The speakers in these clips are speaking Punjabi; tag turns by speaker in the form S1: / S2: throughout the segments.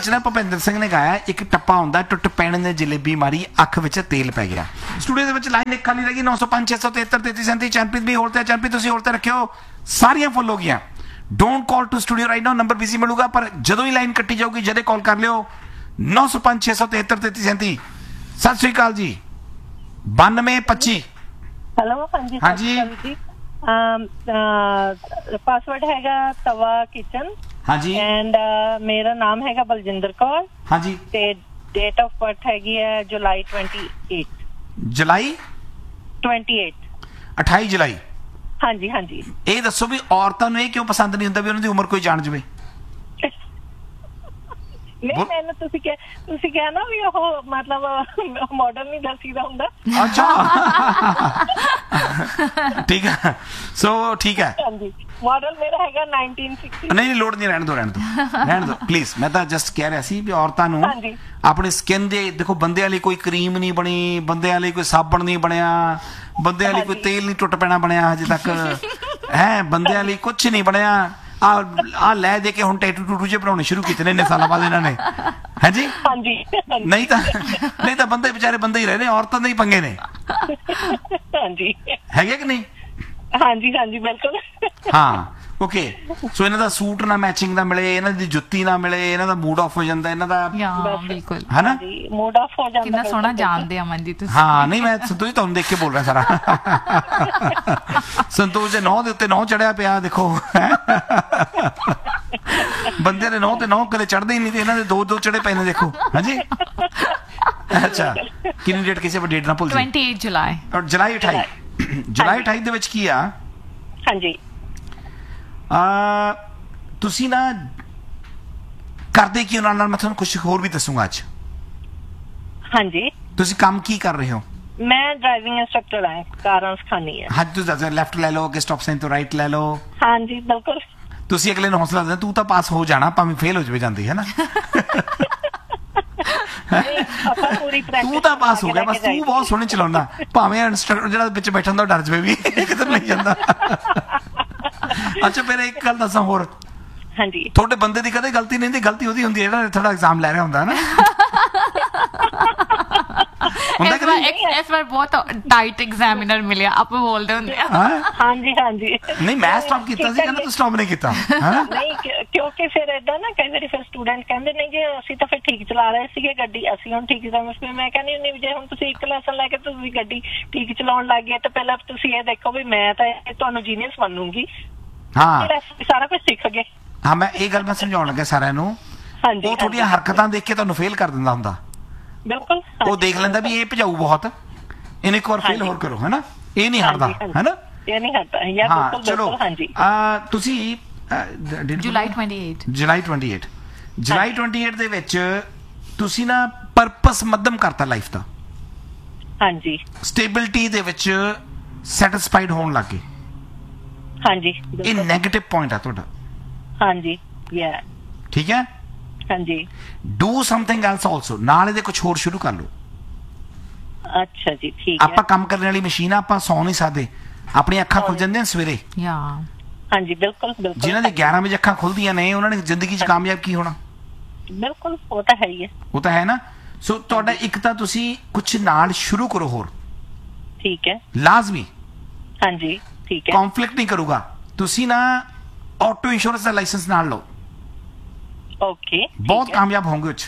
S1: ਵਿੱਚ ਨਾ ਭੁਪਿੰਦਰ ਸਿੰਘ ਨੇ ਗਾਇਆ ਇੱਕ ਟੱਪਾ ਹੁੰਦਾ ਟੁੱਟ ਪੈਣ ਨੇ ਜਲੇਬੀ ਮਾਰੀ ਅੱਖ ਵਿੱਚ ਤੇਲ ਪੈ ਗਿਆ। ਸਟੂਡੀਓ ਦੇ ਵਿੱਚ ਲਾਈਨ ਇੱਕ ਖਾਲੀ ਰਹਿ ਗਈ 905 673 3337 ਚੰਪੀਤ ਵੀ ਹੋਲਤੇ ਚੰਪੀਤ ਤੁਸੀਂ ਹੋਲਤੇ ਰੱਖਿਓ ਸਾਰੀਆਂ ਫੁੱਲ ਹੋ ਗਈਆਂ। Don't call to studio right now number busy ਮਿਲੂਗਾ ਪਰ ਜਦੋਂ ਹੀ ਲਾਈਨ ਕੱਟੀ ਜਾਊਗੀ ਜਦੇ ਕਾਲ ਕਰ ਲਿਓ 905 673 3337। ਸਤਿ ਸ਼੍ਰੀ ਅਕਾਲ ਜੀ 9225।
S2: हेलो हाँ जी पासवर्ड हैगा तवा किचन
S1: हाँ जी
S2: एंड मेरा नाम हैगा बलजिंदर कौर
S1: हाँ जी
S2: ते डेट ऑफ बर्थ हैगी है जुलाई 28
S1: जुलाई 28 जुलाई।
S2: हाँ जी
S1: ਇਹ ਦੱਸੋ ਵੀ ਔਰਤਾਂ ਨੂੰ ਇਹ ਕਿਉਂ ਪਸੰਦ ਨਹੀਂ ਹੁੰਦਾ ਵੀ ਉਹਨਾਂ ਦੀ ਉਮਰ ਕੋਈ ਜਾਣ ਜਵੇ?
S2: नहीं मैंने तुसी क्या ना भी वो मतलब मॉडल नहीं दसीदा हुंदा।
S1: अच्छा ठीक है सो ठीक है
S2: हाँ जी मॉडल मेरा हैगा 1960।
S1: नहीं लोड नहीं रहने दो प्लीज। मैं ਤਾਂ ਜਸਟ ਕਹਿ ਰਿਹਾ ਸੀ ਵੀ ਔਰਤਾਂ ਨੂੰ ਆਪਣੀ ਸਕਿਨ ਦੇ ਦੇਖੋ ਬੰਦੇ ਵਾਲੀ ਕੋਈ ਕਰੀਮ ਨਹੀਂ ਬਣੀ, ਬੰਦੇ ਵਾਲੀ ਕੋਈ ਸਾਬਣ ਨਹੀਂ ਬਣਿਆ, ਬੰਦੇ ਵਾਲੀ ਕੋਈ ਤੇਲ ਨਹੀਂ ਟੁੱਟ ਪੈਣਾ ਬਣਿਆ ਹਜੇ ਤੱਕ ਹੈ, ਬੰਦੇ ਵਾਲੀ ਕੁਝ ਨਹੀਂ ਬਣਿਆ। ਆ ਲੈ ਦੇ ਕੇ ਹੁਣ ਟੈਟੂ ਟੂਟੂ ਜੇ ਬਣਾਉਣੇ ਸ਼ੁਰੂ ਕੀਤੇ ਨੇ ਇੰਨੇ ਸਾਲਾਂ ਬਾਅਦ ਇਹਨਾਂ ਨੇ ਹੈ ਜੀ। ਨਹੀਂ ਤਾਂ ਬੰਦੇ ਵਿਚਾਰੇ ਬੰਦੇ ਹੀ ਰਹੇ ਨੇ, ਔਰਤਾਂ ਦੇ ਹੀ ਪੰਗੇ ਨੇ ਹੈਗੇ ਕਿ ਨਹੀਂ?
S2: हाँ जी बिल्कुल
S1: हाँ ओके सो ਇਹਨਾਂ ਦਾ ਸੂਟ ਨਾ ਮੈਚਿੰਗ ਦਾ ਮਿਲੇ, ਇਹਨਾਂ ਦੀ ਜੁੱਤੀ ਨਾ ਮਿਲੇ, ਇਹਨਾਂ ਦਾ ਮੂਡ ਆਫ ਹੋ ਜਾਂਦਾ ਇਹਨਾਂ ਦਾ
S3: ਬਿਲਕੁਲ
S1: ਹੈ ਨਾ
S2: ਮੂਡ ਆਫ ਹੋ ਜਾਂਦਾ।
S3: ਕਿੰਨਾ ਸੋਹਣਾ ਜਾਣਦੇ ਆ ਮਨਜੀਤ ਤੁਸੀਂ।
S1: ਹਾਂ ਨਹੀਂ ਮੈਂ ਸੰਤੋਸ਼ ਤੁਹਾਨੂੰ ਦੇਖ ਕੇ ਬੋਲ ਰਿਹਾ ਸਾਰਾ ਸੰਤੋਸ਼ ਦੇ 9 ਦੇ ਉੱਤੇ 9 ਚੜਿਆ ਪਿਆ ਦੇਖੋ ਬੰਦੇ ਦੇ 9 ਤੇ 9 ਕਦੇ ਚੜਦੇ ਹੀ ਨਹੀਂ ਤੇ ਇਹਨਾਂ ਦੇ 2 ਚੜੇ ਪਏ ਨੇ ਦੇਖੋ ਹਾਂਜੀ। ਅੱਛਾ ਕਿੰਨੀ ਡੇਟ ਕਿਸੇ ਡੇਟ ਨਾ ਭੁੱਲ ਜੀ
S3: 28 ਜੁਲਾਈ
S1: ਔਰ ਜੁਲਾਈ 28 ਜੁਲਾਈ 28 ਦੇ ਵਿੱਚ ਕੀ ਆ?
S2: ਹਾਂਜੀ
S1: ਤੁਸੀਂ ਨਾ ਕਰਦੇ ਕੀ ਉਹਨਾਂ ਨਾਲ ਮੈਂ ਤੁਹਾਨੂੰ ਕੁਝ ਹੋਰ ਵੀ ਦੱਸੂਗਾ ਅੱਜ।
S2: ਹਾਂਜੀ
S1: ਤੁਸੀਂ ਕੰਮ ਕੀ ਕਰ ਰਹੇ ਹੋ?
S2: ਮੈਂ ਡਰਾਈਵਿੰਗ ਇੰਸਟ੍ਰਕਟਰ ਹਾਂ, ਕਾਰਾਂ ਸਿਖਾਉਂਦੀ ਹਾਂ।
S1: ਹਾਂ ਤੁਸੀਂ ਦੱਸੋ ਲੈਫਟ ਲੈ ਲਓ ਕਿ ਸਟਾਪ ਸਾਈਨ ਤੋਂ ਰਾਈਟ ਲੈ ਲਓ।
S2: ਹਾਂਜੀ ਬਿਲਕੁਲ
S1: ਤੁਸੀਂ ਅਗਲੇ ਨੂੰ ਹੌਸਲਾ ਦਿੰਦੇ ਤੂੰ ਤਾਂ ਪਾਸ ਹੋ ਜਾਣਾ ਭਾਵੇਂ ਫੇਲ ਹੋ ਜਾਵੇ ਜਾਂਦੀ ਹੈ ਨਾ ਤੂੰ ਤਾਂ ਪਾਸ ਹੋ ਗਿਆ ਬਸ ਤੂੰ ਬਹੁਤ ਸੋਹਣੀ ਚਲਾਉਣਾ ਭਾਵੇਂ ਇੰਸਟ੍ਰਕਟਰ ਜਿਹੜਾ ਵਿੱਚ ਬੈਠਾ ਹੁੰਦਾ ਡਰ ਜਾਵੇ ਵੀ ਕਿੱਧਰ ਨਹੀਂ ਜਾਂਦਾ। ਅੱਛਾ ਫਿਰ ਇੱਕ ਗੱਲ ਦੱਸਾਂ ਹੋਰ
S2: ਹਾਂਜੀ
S1: ਤੁਹਾਡੇ ਬੰਦੇ ਦੀ ਕਦੇ ਗਲਤੀ ਨਹੀਂ ਹੁੰਦੀ, ਗਲਤੀ ਉਹਦੀ ਹੁੰਦੀ ਹੈ ਜਿਹੜਾ ਥੋੜਾ ਐਗਜ਼ਾਮ ਲੈ ਰਿਹਾ ਹੁੰਦਾ ਨਾ
S3: ਇਸ ਵਾਰ ਬਹੁਤ ਟਾਈਟ ਐਗਜ਼ਾਮੀਨਰ ਮਿਲਿਆ ਆਪਾਂ ਬੋਲਦੇ ਹੁੰਦੇ ਆ।
S2: ਹਾਂਜੀ
S1: ਨਹੀਂ ਮੈਂ ਸਟਾਪ ਕੀਤਾ ਸੀ ਕਹਿੰਦਾ ਤੂੰ ਸਟਾਪ ਨਹੀਂ ਕੀਤਾ
S2: ਨਹੀਂ ਕਿਉਂਕਿ ਫਿਰ ਏਦਾਂ ਨਾ ਕਈ ਵਾਰੀ ਫਿਰ ਸਟੂਡੈਂਟ ਕਹਿੰਦੇ ਨਹੀਂ ਜੀ ਅਸੀਂ ਤਾਂ ਫਿਰ ਠੀਕ ਚਲਾ ਰਹੇ ਸੀਗੇ ਗੱਡੀ, ਅਸੀਂ ਹੁਣ ਠੀਕ ਚਲਾਉਂਦੇ। ਮੈਂ ਕਹਿੰਦੀ ਹੁੰਦੀ ਜੇ ਹੁਣ ਤੁਸੀਂ ਇੱਕ ਲੈਸਨ ਲੈ ਕੇ ਤੁਸੀਂ ਗੱਡੀ ਠੀਕ ਚਲਾਉਣ ਲੱਗ ਗਏ ਤਾਂ ਪਹਿਲਾਂ ਤੁਸੀਂ ਇਹ ਦੇਖੋ ਵੀ ਮੈਂ ਤਾਂ ਤੁਹਾਨੂੰ ਜੀਨੀਅਸ ਮੰਨੂਗੀ।
S1: ਹਾਂ
S2: ਸਾਰਾ ਕੁਝ ਸਿੱਖ ਗਏ।
S1: ਹਾਂ ਮੈਂ ਇਹ ਗੱਲ ਮੈਂ ਸਮਝਾਉਣ ਲੱਗਾ ਸਾਰਿਆਂ ਨੂੰ। ਉਹ ਤੁਹਾਡੀਆਂ ਹਰਕਤਾਂ ਦੇਖ ਕੇ ਤੁਹਾਨੂੰ ਫੇਲ ਕਰ ਦਿੰਦਾ ਹੁੰਦਾ।
S2: ਬਿਲਕੁਲ
S1: ਉਹ ਦੇਖ ਲੈਂਦਾ ਵੀ ਇਹ ਭਜਾਊ ਬਹੁਤ, ਇਹਨੇ ਇੱਕ ਵਾਰ ਫੇਲ ਹੋਰ ਕਰੋ ਹੈ ਨਾ, ਇਹ ਨਹੀਂ ਹਟਦਾ ਹੈ ਨਾ,
S2: ਇਹ ਨਹੀਂ ਹਟਦਾ ਯਾਰ।
S1: ਹਾਂ ਚਲੋ ਤੁਸੀਂ
S3: ਜੁਲਾਈ 28
S1: ਜੁਲਾਈ 28 ਦੇ ਵਿੱਚ ਤੁਸੀਂ ਨਾ ਪਰਪਸ ਮੱਧਮ ਕਰਤਾ ਲਾਈਫ ਦਾ।
S2: ਹਾਂਜੀ
S1: ਸਟੇਬਿਲਿਟੀ ਦੇ ਵਿੱਚ ਸੈਟੀਸਫਾਈਡ ਹੋਣ ਲੱਗ ਗਏ।
S2: ਹਾਂਜੀ
S1: ਇਹ ਨੈਗੇਟਿਵ ਪੁਆਇੰਟ ਆ ਤੁਹਾਡਾ।
S2: ਹਾਂਜੀ ਯਾ
S1: ਠੀਕ ਹੈ
S2: ਹਾਂਜੀ
S1: ਡੂ ਸਮਥਿੰਗ ਐਲਸ ਆਲਸੋ ਨਾਲ ਇਹਦੇ ਕੁਝ ਹੋਰ ਸ਼ੁਰੂ ਕਰ ਲਓ।
S2: ਅੱਛਾ ਜੀ ਠੀਕ ਹੈ।
S1: ਆਪਾਂ ਕੰਮ ਕਰਨ ਵਾਲੀ ਮਸ਼ੀਨ ਆ, ਆਪਾਂ ਸੌ ਨਹੀਂ ਸਕਦੇ, ਆਪਣੀਆਂ ਅੱਖਾਂ ਖੁੱਲ ਜਾਂਦੀਆਂ ਸਵੇਰੇ।
S2: ਹਾਂਜੀ ਬਿਲਕੁਲ
S1: ਜਿਨ੍ਹਾਂ ਦੀ 11 ਵਜੇ ਅੱਖਾਂ ਖੁੱਲਦੀਆਂ ਨੇ ਉਹਨਾਂ ਨੇ ਜ਼ਿੰਦਗੀ 'ਚ ਕਾਮਯਾਬ ਕੀ ਹੋਣਾ?
S2: ਬਿਲਕੁਲ ਉਹ ਤਾਂ ਹੈ ਹੀ ਹੈ।
S1: ਉਹ ਤਾਂ ਹੈ ਨਾ। ਸੋ ਤੁਹਾਡਾ ਇੱਕ ਤਾਂ ਤੁਸੀਂ ਕੁਝ ਨਾਲ ਸ਼ੁਰੂ ਕਰੋ ਹੋਰ।
S2: ਠੀਕ ਹੈ
S1: ਲਾਜ਼ਮੀ।
S2: ਹਾਂਜੀ ਠੀਕ ਹੈ।
S1: ਕੌਨਫਲਿਕਟ ਨਹੀਂ ਕਰੂਗਾ। ਤੁਸੀਂ ਨਾ ਆਟੋ ਇੰਸ਼ੋਰੈਂਸ ਦਾ ਲਾਇਸੈਂਸ ਨਾਲ ਲਓ।
S2: ਓਕੇ
S1: ਬਹੁਤ ਕਾਮਯਾਬ ਹੋਵੋਗੇ ਉਹ 'ਚ।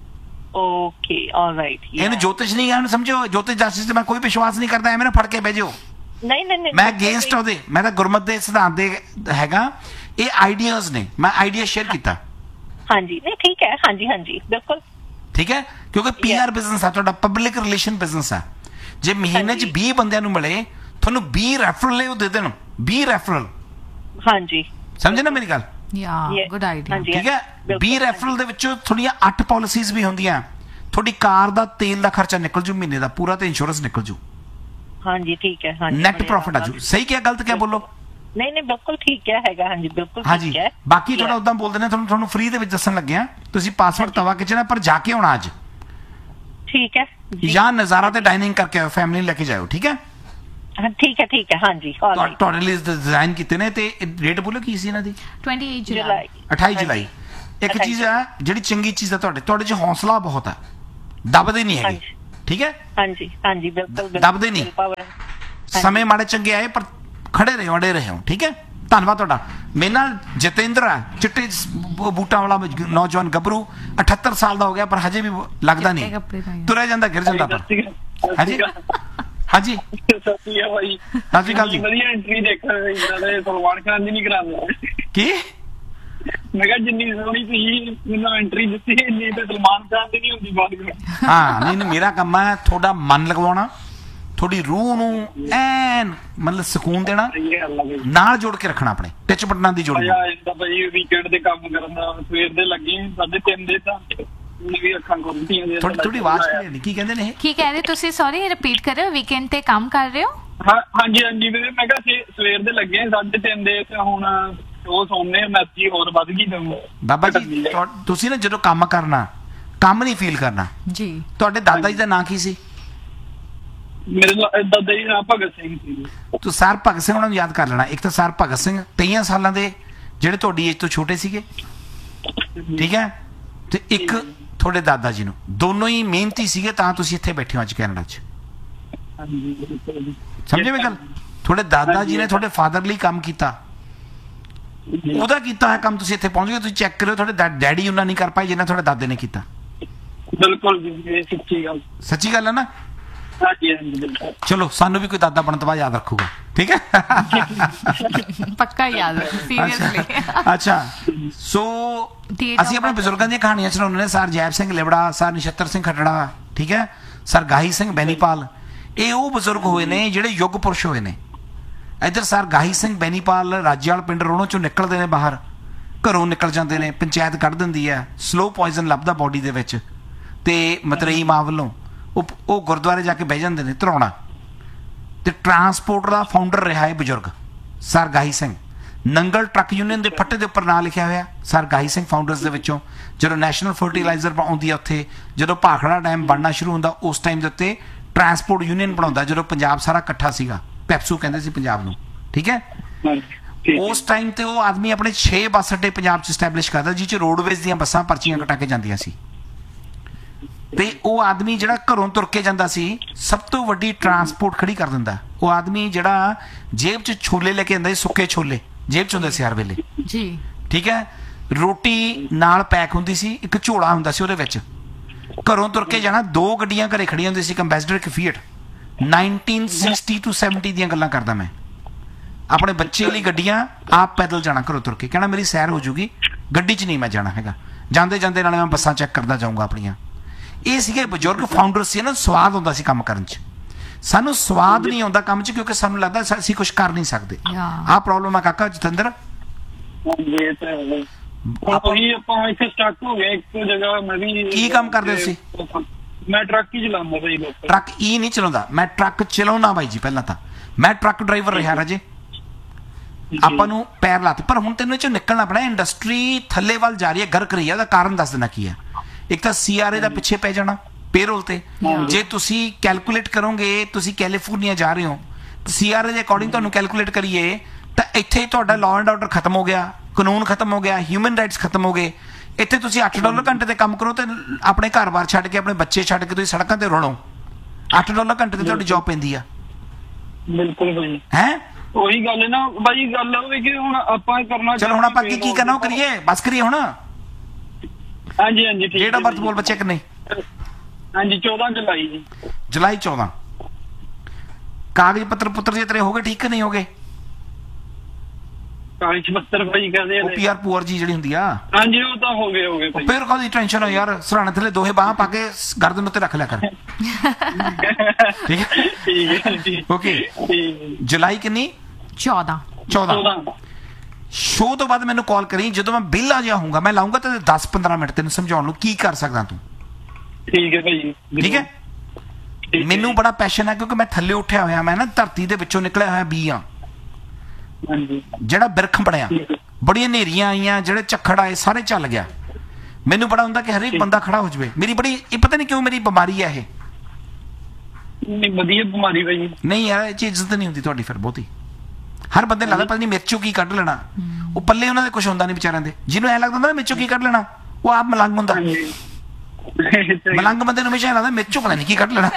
S2: Okay all right.
S1: ਇਹਨੂੰ ਜੋਤਿਸ਼ ਨਹੀਂ ਇਹਨੂੰ ਸਮਝੋ, ਜੋਤਿਸ਼ ਜਾਸਿਸ ਤੇ ਮੈਂ ਕੋਈ ਵਿਸ਼ਵਾਸ ਨਹੀਂ ਕਰਦਾ, ਐਵੇਂ ਨਾ ਫੜ ਕੇ ਬਹਿ ਜਾਓ।
S2: ਨਹੀਂ
S1: ਮੈਂ ਅਗੇਂਸਟ ਉਹਦੇ, ਮੈਂ ਤਾਂ ਗੁਰਮਤ ਦੇ ਸਿਧਾਂਤ ਦੇ ਹੈਗਾ। ਇਹ ਆਈਡੀਆਜ਼ ਨੇ, ਮੈਂ ਆਈਡੀਆ ਸ਼ੇਅਰ ਕੀਤਾ।
S2: ਹਾਂਜੀ ਨਹੀਂ ਠੀਕ ਹੈ। ਹਾਂਜੀ ਬਿਲਕੁਲ
S1: ਠੀਕ ਹੈ ਕਿਉਂਕਿ ਪੀਆਰ ਬਿਜ਼ਨਸ ਆ ਤੁਹਾਡਾ, ਪਬਲਿਕ ਰਿਲੇਸ਼ਨ ਬਿਜ਼ਨਸ ਆ। ਜੇ ਮਹੀਨੇ 'ਚ 20 ਬੰਦਿਆਂ ਨੂੰ ਮਿਲੇ ਤੁਹਾਨੂੰ 20 ਰੈਫਰਲ ਉਹ ਦੇ ਦੇਣ, 20 ਰੈਫਰਲ।
S2: ਹਾਂਜੀ
S1: ਸਮਝੇ ਨਾ ਮੇਰੀ ਗੱਲ?
S3: Good idea.
S1: ਠੀਕ ਹੈ 20 ਰੈਫਰਲ ਦੇ ਵਿੱਚੋਂ ਥੋੜੀਆਂ 8 ਪਾਲਿਸੀਜ਼ ਵੀ ਹੁੰਦੀਆਂ। ਤੁਹਾਡੀ ਕਾਰ ਦਾ ਤੇਲ ਦਾ ਖਰਚਾ ਨਿਕਲ ਜੂ ਮਹੀਨੇ ਦਾ ਪੂਰਾ ਤੇ ਇੰਸ਼ੋਰੈਂਸ ਨਿਕਲ ਜੂ।
S2: ਹਾਂਜੀ ਠੀਕ ਹੈ। ਹਾਂਜੀ
S1: ਨੈਟ ਪ੍ਰੋਫਿਟ ਆ ਜੂ। ਸਹੀ ਕਿਹਾ ਗਲਤ ਕਿਹਾ ਬੋਲੋ?
S2: ਨਹੀਂ ਬਿਲਕੁਲ ਠੀਕ ਹੈਗਾ। ਹਾਂਜੀ ਬਿਲਕੁਲ ਠੀਕ ਹੈ।
S1: ਬਾਕੀ ਥੋੜਾ ਉਦਾਂ ਬੋਲਦੇ ਨੇ, ਤੁਹਾਨੂੰ ਫ੍ਰੀ ਦੇ ਵਿੱਚ ਦੱਸਣ ਲੱਗਿਆ। ਤੁਸੀਂ ਪਾਸਵਰਡ ਤਵਾ ਕਿਚਨ ਪਰ ਜਾ ਕੇ ਆਉਣਾ ਅੱਜ।
S2: ਠੀਕ ਹੈ
S1: ਜਾਂ ਨਜ਼ਾਰਾ ਤੇ ਡਾਈਨਿੰਗ ਕਰਕੇ ਆਓ, ਫੈਮਿਲੀ ਲੈ ਕੇ ਜਾਓ। ਠੀਕ ਹੈ
S2: ਠੀਕ ਹੈ। ਹਾਂਜੀ ਤੁਹਾਡੇ
S1: ਲਈ ਡਿਜ਼ਾਈਨ ਕੀਤੇ ਨੇ। ਤੇ ਡੇਟ ਬੋਲੋ ਕੀ ਸੀ ਇਹਨਾਂ ਦੀ?
S3: 28 ਜੁਲਾਈ।
S1: 28 ਜੁਲਾਈ। ਇੱਕ ਚੀਜ਼ ਹੈ ਜਿਹੜੀ ਚੰਗੀ ਚੀਜ਼ ਹੈ ਤੁਹਾਡੇ 'ਚ ਹੌਸਲਾ ਬਹੁਤ ਹੈ, ਦਬਦੇ ਨਹੀਂ ਹੈਗੇ, ਠੀਕ ਹੈ?
S2: ਹਾਂਜੀ ਹਾਂਜੀ ਬਿਲਕੁਲ
S1: ਦਬਦੇ ਨਹੀਂ, ਸਮੇਂ ਮਾੜੇ ਚੰਗੇ ਆਏ ਪਰ ਖੜੇ ਰਹੇ, ਅੜੇ ਰਹੇ ਹੋ, ਠੀਕ ਹੈ? ਧੰਨਵਾਦ ਤੁਹਾਡਾ। ਮੇਰੇ ਨਾਲ ਜਤਿੰਦਰ ਹੈ, ਚਿੱਟੇ ਬੂਟਾਂ ਵਾਲਾ ਨੌਜਵਾਨ ਗੱਭਰੂ, 78 ਸਾਲ ਦਾ ਹੋ ਗਿਆ ਪਰ ਹਜੇ ਵੀ ਲੱਗਦਾ ਨਹੀਂ, ਤੁਰਿਆ ਜਾਂਦਾ, ਗਿਰ ਜਾਂਦਾ ਪਰ। ਹਾਂਜੀ ਹਾਂਜੀ
S4: ਸਤਿ ਸ਼੍ਰੀ ਅਕਾਲ ਜੀ। ਵਧੀਆ ਐਂਟਰੀ ਦੇਖਣ ਸਲਮਾਨ ਖਾਨ ਦੀ ਨਹੀਂ ਕਰਾਉਂਦੇ
S1: ਕੀ?
S4: ਮੈਂ ਕਿਹਾ ਜਿੰਨੀ ਸੋਹਣੀ ਤੁਸੀਂ ਮੈਨੂੰ ਐਂਟਰੀ ਦਿੱਤੀ ਇੰਨੀ ਤੇ ਸਲਮਾਨ ਖਾਨ ਦੀ ਨਹੀਂ ਹੁੰਦੀ ਬਾਅਦ।
S1: ਹਾਂ ਨਹੀਂ, ਮੇਰਾ ਕੰਮ ਹੈ ਤੁਹਾਡਾ ਮਨ ਲਗਵਾਉਣਾ, ਤੁਹਾਡੀ ਰੂਹ ਨੂੰ ਐਨ ਮਤਲਬ ਸਕੂਨ ਦੇਣਾ, ਨਾਲ ਜੋੜ ਕੇ ਰੱਖਣਾ, ਆਪਣੇ ਟਿਚ ਬਟਨਾਂ ਦੀ ਜੋੜ।
S4: ਭਾਈ ਵੀਕਐਂਡ ਤੇ ਕੰਮ ਕਰਨ ਦਾ ਸਵੇਰ ਦੇ ਲੱਗੇ 3:30 ਦੇ ਤਾਂ ਵੀ ਅੱਖਾਂ ਖੁੱਲਦੀਆਂ ਨੇ।
S1: ਤੁਹਾਡੀ ਆਵਾਜ਼ ਨਹੀਂ, ਕੀ ਕਹਿੰਦੇ ਨੇ?
S3: ਕੀ ਕਹਿੰਦੇ ਤੁਸੀਂ? ਸੌਰੀ, ਰਿਪੀਟ ਕਰਿਓ। ਵੀਕਐਂਡ ਤੇ ਕੰਮ ਕਰ ਰਹੇ ਹੋ?
S4: ਹਾਂਜੀ ਹਾਂਜੀ ਵੀਰੇ, ਮੈਂ ਕਿਹਾ ਸਵੇਰ ਦੇ ਲੱਗੇ 3:30 ਦੇ ਤੇ ਹੁਣ ਉਹ ਸੌਂਦੇ ਮੈਸੀ ਹੋਰ ਵੱਧ ਗਈ।
S1: ਬਾਬਾ ਜੀ ਤੁਸੀਂ ਨਾ ਜਦੋਂ ਕੰਮ ਕਰਨਾ, ਕੰਮ ਨਹੀਂ ਫੀਲ ਕਰਨਾ
S3: ਜੀ।
S1: ਤੁਹਾਡੇ ਦਾਦਾ ਜੀ ਦਾ ਨਾਂ ਕੀ ਸੀ?
S4: ਮੇਰੇ ਦਾਦਾ ਜੀ ਨਾਮ ਭਗਤ ਸਿੰਘ ਸੀ।
S1: ਤੂੰ ਸਰ ਭਗਤ ਸਿੰਘ ਉਹਨਾਂ ਨੂੰ ਯਾਦ ਕਰ ਲੈਣਾ। ਇੱਕ ਤਾਂ ਸਰ ਭਗਤ ਸਿੰਘ 23 ਸਾਲਾਂ ਦੇ ਜਿਹੜੇ ਤੁਹਾਡੀ ਏਜ ਤੋਂ ਛੋਟੇ ਸੀਗੇ, ਠੀਕ ਹੈ, ਤੇ ਇੱਕ ਤੁਹਾਡੇ ਦਾਦਾ ਜੀ ਨੂੰ, ਦੋਨੋਂ ਹੀ ਮਿਹਨਤੀ ਸੀਗੇ ਤਾਂ ਤੁਸੀਂ ਇੱਥੇ ਬੈਠੇ ਹੋ ਅੱਜ ਕੈਨੇਡਾ 'ਚ। ਸਮਝੇ ਮੇਰੀ ਗੱਲ? ਤੁਹਾਡੇ ਦਾਦਾ ਜੀ ਨੇ ਤੁਹਾਡੇ ਫਾਦਰ ਲਈ ਕੰਮ ਕੀਤਾ, ਉਹਦਾ ਕੀਤਾ ਹੈ ਕੰਮ, ਤੁਸੀਂ ਇੱਥੇ ਪਹੁੰਚ ਗਏ। ਤੁਸੀਂ ਚੈੱਕ ਕਰਿਓ, ਤੁਹਾਡੇ ਡੈਡੀ ਉਹਨਾਂ ਨਹੀਂ ਕਰ ਪਾਏ ਜਿੰਨਾ ਤੁਹਾਡੇ ਦਾਦੇ ਨੇ ਕੀਤਾ।
S4: ਬਿਲਕੁਲ ਜੀ, ਸੱਚੀ ਗੱਲ,
S1: ਸੱਚੀ ਗੱਲ ਹੈ ਨਾ? ਚਲੋ ਸਾਨੂੰ ਵੀ ਕੋਈ ਦਾਦਾ ਬਣਨ ਤੋਂ ਬਾਅਦ ਯਾਦ ਰੱਖੂਗਾ, ਠੀਕ ਹੈ?
S3: ਪੱਕਾ ਯਾਦ ਰੱਖੋ, ਸੀਰੀਅਸਲੀ।
S1: ਅੱਛਾ, ਸੋ ਅਸੀਂ ਆਪਣੇ ਬਜ਼ੁਰਗਾਂ ਦੀਆਂ ਕਹਾਣੀਆਂ ਸੁਣਾਉਂਦੇ ਨੇ। ਸਰ ਜੈਬ ਸਿੰਘ ਲਿਬੜਾ, ਸਰ ਨਛੱਤਰ ਸਿੰਘ ਖੱਟੜਾ, ਠੀਕ ਹੈ, ਸਰ ਗਾਹੀ ਸਿੰਘ ਬੈਨੀਪਾਲ, ਇਹ ਉਹ ਬਜ਼ੁਰਗ ਹੋਏ ਨੇ ਜਿਹੜੇ ਯੁੱਗ ਪੁਰਸ਼ ਹੋਏ ਨੇ। ਇੱਧਰ ਸਰ ਗਾਹੀ ਸਿੰਘ ਬੈਨੀਪਾਲ ਰਾਜੇਵਾਲ ਪਿੰਡ ਰੋਣੋ ਚੋਂ ਨਿਕਲਦੇ ਨੇ ਬਾਹਰ, ਘਰੋਂ ਨਿਕਲ ਜਾਂਦੇ ਨੇ, ਪੰਚਾਇਤ ਕੱਢ ਦਿੰਦੀ ਹੈ, ਸਲੋ ਪੋਇਜ਼ਨ ਲੱਭਦਾ ਬੋਡੀ ਦੇ ਵਿੱਚ, ਤੇ ਮਤਰੇਈ ਮਾਂ ਵੱਲੋਂ ਉਹ ਗੁਰਦੁਆਰੇ ਜਾ ਕੇ ਬਹਿ ਜਾਂਦੇ ਨੇ ਧਰੋਣਾ। ਤੇ ਟਰਾਂਸਪੋਰਟ ਦਾ ਫਾਊਂਡਰ ਰਿਹਾ ਹੈ ਬਜ਼ੁਰਗ sir ਗਾਹੀ Singh. Nangal truck union ਦੇ ਫੱਟੇ ਦੇ ਉੱਪਰ ਨਾਂ ਲਿਖਿਆ ਹੋਇਆ ਸਰ ਗਾਹੀ ਸਿੰਘ ਫਾਊਂਡਰਸ ਦੇ ਵਿੱਚੋਂ। ਜਦੋਂ ਨੈਸ਼ਨਲ ਫਰਟੀਲਾਈਜ਼ਰ ਆਉਂਦੀ ਹੈ ਉੱਥੇ, ਜਦੋਂ ਭਾਖੜਾ ਡੈਮ ਬਣਨਾ ਸ਼ੁਰੂ ਹੁੰਦਾ, ਉਸ ਟਾਈਮ ਦੇ ਉੱਤੇ ਟਰਾਂਸਪੋਰਟ ਯੂਨੀਅਨ ਬਣਾਉਂਦਾ, ਜਦੋਂ ਪੰਜਾਬ ਸਾਰਾ ਇਕੱਠਾ ਸੀਗਾ, ਪੈਪਸੂ ਕਹਿੰਦੇ ਸੀ ਪੰਜਾਬ ਨੂੰ, ਠੀਕ ਹੈ? ਉਸ ਟਾਈਮ ਤੇ ਉਹ ਆਦਮੀ ਆਪਣੇ 6 ਬੱਸ ਅੱਡੇ ਪੰਜਾਬ 'ਚ ਸਟੈਬਲਿਸ਼ ਕਰਦਾ, ਜਿਸ 'ਚ ਰੋਡਵੇਜ਼ ਦੀਆਂ ਬੱਸਾਂ ਪਰਚੀਆਂ ਕਟਾ ਕੇ ਜਾਂਦੀਆਂ ਸੀ। ਤੇ ਉਹ ਆਦਮੀ ਜਿਹੜਾ ਘਰੋਂ ਤੁਰ ਕੇ ਜਾਂਦਾ ਸੀ, ਸਭ ਤੋਂ ਵੱਡੀ ਟਰਾਂਸਪੋਰਟ ਖੜੀ ਕਰ ਦਿੰਦਾ। ਉਹ ਆਦਮੀ ਜਿਹੜਾ ਜੇਬ 'ਚ ਛੋਲੇ ਲੈ ਕੇ ਆਉਂਦਾ ਸੀ, ਸੁੱਕੇ ਛੋਲੇ ਜੇਬ 'ਚ ਹੁੰਦੇ ਸੀ ਹਰ ਵੇਲੇ
S3: ਜੀ, ਠੀਕ ਹੈ?
S1: ਰੋਟੀ ਨਾਲ ਪੈਕ ਹੁੰਦੀ ਸੀ, ਇੱਕ ਝੋਲਾ ਹੁੰਦਾ ਸੀ ਉਹਦੇ ਵਿੱਚ। ਘਰੋਂ ਤੁਰ ਕੇ ਜਾਣਾ, 2 ਗੱਡੀਆਂ ਘਰੇ ਖੜੀਆਂ ਹੁੰਦੀਆਂ ਸੀ, ਇੱਕ ਅੰਬੈਸਡਰ, ਇੱਕ ਫੀਟ। 1960 to 70 ਦੀਆਂ ਗੱਲਾਂ ਕਰਦਾ ਮੈਂ। ਆਪਣੇ ਬੱਚੇ ਲਈ ਗੱਡੀਆਂ, ਆਪ ਪੈਦਲ ਜਾਣਾ ਘਰੋਂ ਤੁਰ ਕੇ, ਕਹਿਣਾ ਮੇਰੀ ਸੈਰ ਹੋ ਜੂਗੀ, ਗੱਡੀ 'ਚ ਨਹੀਂ ਮੈਂ ਜਾਣਾ ਹੈਗਾ, ਜਾਂਦੇ ਜਾਂਦੇ ਨਾਲੇ ਮੈਂ ਬੱਸਾਂ ਚੈੱਕ ਕਰਦਾ ਜਾਊਂਗਾ ਆਪਣੀਆਂ। ਇਹ ਸੀਗੇ ਬਜ਼ੁਰਗ ਫਾਊਂਡਰ ਸੀ ਨਾ। ਸਵਾਦ ਹੁੰਦਾ ਸੀ ਕੰਮ ਕਰਨ 'ਚ, ਸਾਨੂੰ ਸਵਾਦ ਨਹੀਂ ਆਉਂਦਾ ਕੰਮ 'ਚ ਕਿਉਂਕਿ ਸਾਨੂੰ ਲੱਗਦਾ ਅਸੀਂ ਕੁਝ ਕਰ ਨਹੀਂ ਸਕਦੇ। ਆਹ ਪ੍ਰੋਬਲਮ ਆ ਕਾਕਾ ਜਤਿੰਦਰ।
S4: ਆਪਾਂ ਇੱਥੇ ਸਟਕ ਹੋ ਗਏ ਇੱਕ ਜਗ੍ਹਾ। ਮੈਂ ਵੀ
S1: ਕੀ ਕੰਮ ਕਰਦੇ ਸੀ?
S4: ਮੈਂ ਟਰੱਕ ਹੀ ਚਲਾਉਂਦਾ ਬਾਈ।
S1: ਟਰੱਕ ਹੀ ਨਹੀਂ ਚਲਾਉਂਦਾ, ਮੈਂ ਟਰੱਕ ਚਲਾਉਣਾ ਬਾਈ ਜੀ। ਪਹਿਲਾਂ ਤਾਂ ਮੈਂ ਟਰੱਕ ਡਰਾਈਵਰ ਰਿਹਾ ਰਾਜੇ, ਆਪਾਂ ਨੂੰ ਪੈਰ ਲਾਤੇ, ਪਰ ਹੁਣ ਤੈਨੂੰ ਇਹ 'ਚੋਂ ਨਿਕਲਣਾ ਪੈਣਾ। ਇੰਡਸਟਰੀ ਥੱਲੇ ਵੱਲ ਜਾ ਰਹੀ ਹੈ, ਗਰਕ ਰਹੀ ਹੈ। ਉਹਦਾ ਕਾਰਨ ਦੱਸ ਦੇਣਾ ਕੀ ਹੈ। ਇੱਕ ਤਾਂ CRA ਦਾ ਪਿੱਛੇ ਪੈ ਜਾਣਾ ਪੇਰੋਲ ਤੇ। ਜੇ ਤੁਸੀਂ ਕੈਲਕੂਲੇਟ ਕਰੋਗੇ, ਤੁਸੀਂ ਕੈਲੀਫੋਰਨੀਆ ਜਾ ਰਹੇ ਹੋ, CRA ਦੇ ਅਕੋਰਡਿੰਗ ਤੁਹਾਨੂੰ ਕੈਲਕੂਲੇਟ ਕਰੀਏ ਤਾਂ ਇੱਥੇ ਤੁਹਾਡਾ ਲਾਅ ਐਂਡ ਆਰਡਰ ਖਤਮ ਹੋ ਗਿਆ, ਕਾਨੂੰਨ ਖਤਮ ਹੋ ਗਿਆ, ਹਿਊਮਨ ਰਾਈਟਸ ਖਤਮ ਹੋ ਗਏ। ਇੱਥੇ ਤੁਸੀਂ $8 ਘੰਟੇ ਤੇ ਕੰਮ ਕਰੋ ਤੇ ਆਪਣੇ ਘਰ-ਬਾਰ ਛੱਡ ਕੇ, ਆਪਣੇ ਬੱਚੇ ਛੱਡ ਕੇ ਤੁਸੀਂ ਸੜਕਾਂ ਤੇ ਰੋਲੋ। $8 ਘੰਟੇ ਤੇ ਤੁਹਾਡੀ ਜੌਬ ਪੈਂਦੀ ਆ।
S4: ਬਿਲਕੁਲ ਬਾਈ,
S1: ਹੈ
S4: ਉਹੀ ਗੱਲ ਹੈ ਨਾ ਬਾਈ। ਗੱਲ ਹੋਵੇ ਕਿ ਹੁਣ ਆਪਾਂ ਕਰਨਾ,
S1: ਚਲੋ ਹੁਣ ਆਪਾਂ ਕੀ ਕਰਨਾ ਉਹ ਕਰੀਏ, ਬਸ ਕਰੀਏ ਹੁਣ।
S4: ਹਾਂਜੀ ਹਾਂਜੀ, ਠੀਕ।
S1: ਡੇਟ ਆਫ ਬਰਥ ਬੋਲ ਬੱਚੇ ਕਿੰਨੇ?
S4: ਹਾਂਜੀ 14 ਜੁਲਾਈ ਜੀ।
S1: ਜੁਲਾਈ 14। ਕਾਗਜ਼ ਪੁੱਤਰ ਜੇ ਤੇਰੇ ਹੋ ਗਏ ਠੀਕ ਕਿ ਨਹੀਂ ਹੋ ਗਏ?
S4: ਕਾਗਜ਼ ਪੱਤਰ ਭਾਈ ਕਹਿੰਦੇ
S1: ਉਹ PR ਪੂਰ ਜੀ ਜਿਹੜੀ ਹੁੰਦੀ ਆ।
S4: ਹਾਂਜੀ ਉਹ ਤਾਂ ਹੋ ਗਏ ਭਾਈ।
S1: ਫਿਰ ਕਾਹਦੀ ਟੈਨਸ਼ਨ ਹੋ ਯਾਰ, ਸਰਾਣੇ ਥੱਲੇ ਦੋਹੇ ਬਾਹਾਂ ਪਾ ਕੇ ਗਰਦਨ ਉੱਤੇ ਰੱਖ ਲਿਆ ਕਰ। ਠੀਕ ਹੈ,
S4: ਠੀਕ ਹੈ ਜੀ,
S1: ਓਕੇ। ਜੁਲਾਈ ਕਿੰਨੀ? 14। ਸ਼ੋਅ ਤੋਂ ਬਾਅਦ ਮੈਨੂੰ ਕਾਲ ਕਰੀ, ਜਦੋਂ ਮੈਂ ਵਿਹਲਾ ਜਿਹਾ ਹੋਊਂਗਾ ਮੈਂ ਲਾਉਂਗਾ ਤੇ 10-15 ਮਿੰਟ ਤੈਨੂੰ ਸਮਝਾਉਣ ਨੂੰ ਕੀ ਕਰ ਸਕਦਾ ਤੂੰ।
S4: ਠੀਕ ਹੈ ਭਾਈ,
S1: ਠੀਕ ਹੈ। ਮੈਨੂੰ ਬੜਾ ਪੈਸ਼ਨ ਹੈ ਕਿਉਂਕਿ ਮੈਂ ਥੱਲੇ ਉੱਠਿਆ ਹੋਇਆ, ਮੈਂ ਨਾ ਧਰਤੀ ਦੇ ਵਿੱਚੋਂ ਨਿਕਲਿਆ ਹੋਇਆ ਬੀ ਆ, ਜਿਹੜਾ ਬਿਰਖ ਬਣਿਆ। ਬੜੀਆਂ ਹਨੇਰੀਆਂ ਆਈਆਂ, ਜਿਹੜੇ ਝੱਖੜ ਆਏ, ਸਾਰੇ ਚੱਲ ਗਿਆ। ਮੈਨੂੰ ਬੜਾ ਹੁੰਦਾ ਕਿ ਹਰੇਕ ਬੰਦਾ ਖੜਾ ਹੋ ਜਾਵੇ। ਮੇਰੀ ਬੜੀ, ਇਹ ਪਤਾ ਨਹੀਂ ਕਿਉਂ ਮੇਰੀ ਬਿਮਾਰੀ ਹੈ ਇਹ।
S4: ਵਧੀਆ ਬਿਮਾਰੀ ਭਾਈ।
S1: ਨਹੀਂ ਯਾਰ, ਇਹ 'ਚ ਇੱਜ਼ਤ ਨਹੀਂ ਹੁੰਦੀ ਤੁਹਾਡੀ ਫਿਰ ਬਹੁਤੀ। ਹਰ ਬੰਦੇ ਲੱਗਦਾ ਪਤਾ ਨਹੀਂ ਮੇਰੇ ਚੋਂ ਕੀ ਕੱਢ ਲੈਣਾ। ਉਹ ਪੱਲੇ ਉਹਨਾਂ ਦੇ ਕੁਝ ਹੁੰਦਾ ਨਹੀਂ ਵਿਚਾਰਿਆਂ ਦੇ, ਜਿਹਨੂੰ ਐ ਲੱਗਦਾ ਹੁੰਦਾ ਨਾ ਮੇਚੋਂ ਕੀ ਕੱਢ ਲੈਣਾ, ਉਹ ਆਪ ਮਲੰਗ ਹੁੰਦਾ। ਮਲੰਗ ਬੰਦੇ ਨੂੰ ਹਮੇਸ਼ਾ ਲੱਗਦਾ ਮੇਚੋਂ ਪਤਾ ਨਹੀਂ ਕੀ ਕੱਢ ਲੈਣਾ।